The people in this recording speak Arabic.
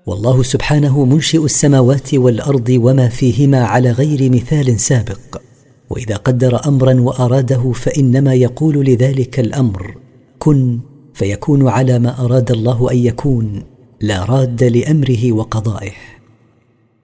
والله سبحانه منشئ السماوات والأرض وما فيهما على غير مثال سابق، وإذا قدر أمرا وأراده فإنما يقول لذلك الأمر كن فيكون على ما أراد الله أن يكون، لا راد لأمره وقضائه.